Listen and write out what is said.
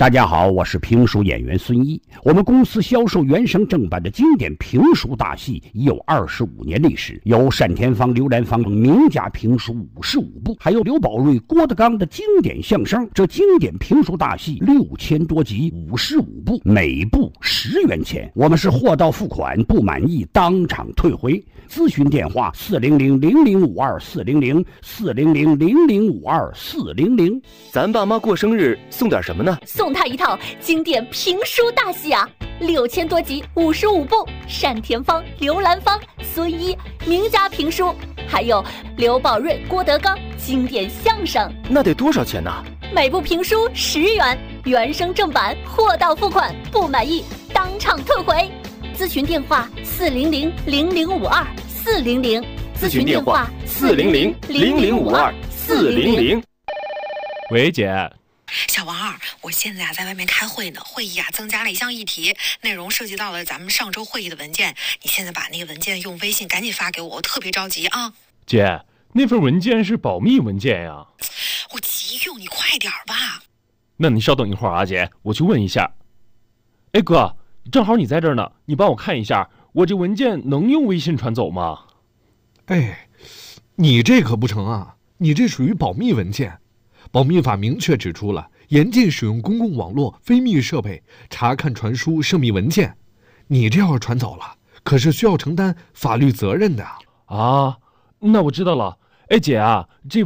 大家好，我是评书演员孙一。我们公司销售原声正版的经典评书大戏已有25年历史，有单田芳、刘兰芳等名家评书55部，还有刘宝瑞、郭德纲的经典相声。这经典评书大戏6000多集，55部，每部10元钱。我们是货到付款，不满意当场退回。咨询电话400-0052-400，400-0052-400。 咱爸妈过生日送点什么呢？ 送他一套经典评书大戏啊，6000多集，55部，单田芳、刘兰芳、孙一名家评书，还有刘宝瑞、郭德纲经典相声。 那得多少钱呢？ 每部评书10元，原声正版，货到付款，不满意当场退回。咨询电话400-0052-400， 咨询电话400-0052-400。喂，姐。 小王二，我现在在外面开会呢，会议增加了一项议题，内容涉及到了咱们上周会议的文件，你现在把那个文件用微信赶紧发给我，我特别着急啊。 姐，那份文件是保密文件呀。 我急用，你快点吧。 那你稍等一会儿啊，姐，我去问一下。哎哥，正好你在这儿呢，你帮我看一下，我这文件能用微信传走吗？ 哎，你这可不成啊，你这属于保密文件。保密法明确指出了，严禁使用公共网络、非密设备查看、传输涉密文件。你这要是传走了，可是需要承担法律责任的。 啊，那我知道了。哎姐啊，这